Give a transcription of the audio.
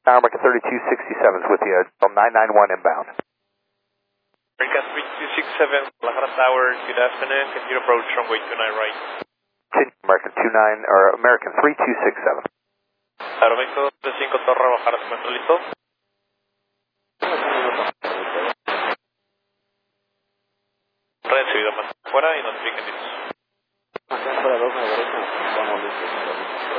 American 3267 is with you. 991 inbound. American 3267, Guadalajara Tower, good afternoon. Continue approach runway 29 right. American 29, or American 3267. Aeroméxico 35 Torre, bajar, ¿se encuentra listo? Recibido, más fuera y notifiquen listos. Acá fuera 2 a la derecha, vamos listos.